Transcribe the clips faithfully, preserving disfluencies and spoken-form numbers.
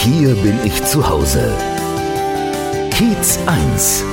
Hier bin ich zu Hause. Kiez eins.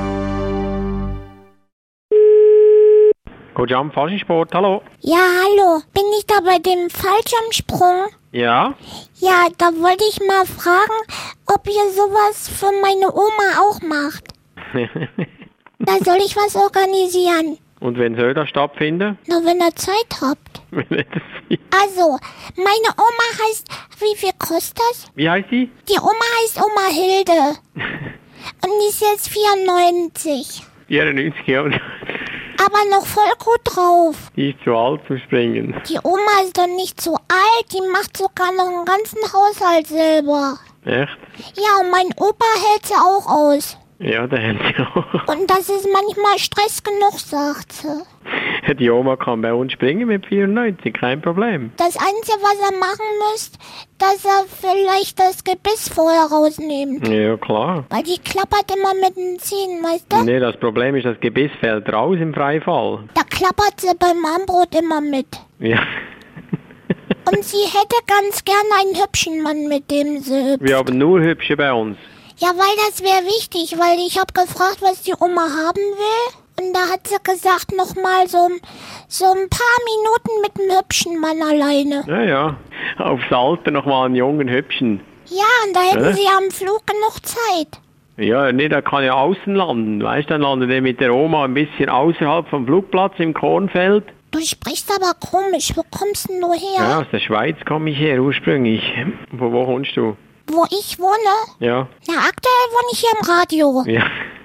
Kojam Faschisport, hallo. Ja, hallo. Bin ich da bei dem Fallschirmsprung? Ja? Ja, da wollte ich mal fragen, ob ihr sowas für meine Oma auch macht. Da soll ich was organisieren. Und wenn soll das stattfinden? Na, wenn ihr Zeit habt. Also, meine Oma heißt, wie viel kostet das? Wie heißt sie? Die Oma heißt Oma Hilde. Und die ist jetzt vierundneunzig. vierundneunzig, ja. Aber noch voll gut drauf. Die ist zu alt zum Springen. Die Oma ist doch nicht so alt, die macht sogar noch einen ganzen Haushalt selber. Echt? Ja, und mein Opa hält sie auch aus. Ja, der hält sie auch. Und das ist manchmal Stress genug, sagt sie. Die Oma kann bei uns springen mit vierundneunzig, kein Problem. Das Einzige, was er machen müsst, dass er vielleicht das Gebiss vorher rausnimmt. Ja, klar. Weil die klappert immer mit den Zähnen, weißt du? Nee, das Problem ist, das Gebiss fällt raus im Freifall. Da klappert sie beim Armbrot immer mit. Ja. Und sie hätte ganz gerne einen hübschen Mann, mit dem sie hüpft. Wir haben nur Hübsche bei uns. Ja, weil das wäre wichtig, weil ich habe gefragt, was die Oma haben will. Und da hat sie gesagt, nochmal so, so ein paar Minuten mit einem hübschen Mann alleine. Ja, ja. Aufs Alter nochmal einen jungen Hübschen. Ja, und da hätten Ja. sie am Flug genug Zeit. Ja, nee, der kann ja außen landen. Weißt du, dann landet er mit der Oma ein bisschen außerhalb vom Flugplatz im Kornfeld. Du sprichst aber komisch. Wo kommst denn du her? Ja, aus der Schweiz komme ich her ursprünglich. Wo, wo wohnst du? Wo ich wohne? Ja. Na, aktuell wohne ich hier im Radio. Ja.